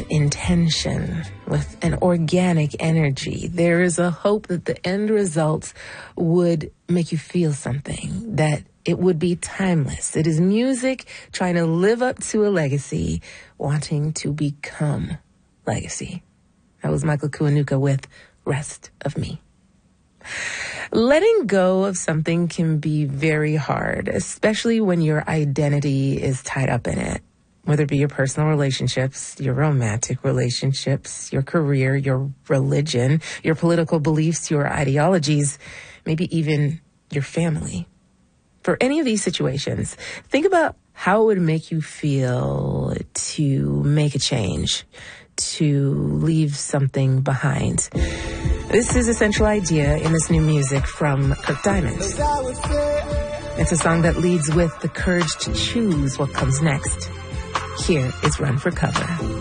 intention, with an organic energy, there is a hope that the end results would make you feel something, that it would be timeless. It is music trying to live up to a legacy, wanting to become legacy. That was Michael Kiwanuka with Rest of Me. Letting go of something can be very hard, especially when your identity is tied up in it. Whether it be your personal relationships, your romantic relationships, your career, your religion, your political beliefs, your ideologies, maybe even your family. For any of these situations, think about how it would make you feel to make a change, to leave something behind. This is Essential Idea in this new music from Kirk Diamond. It's a song that leads with the courage to choose what comes next. Here is Run for Cover.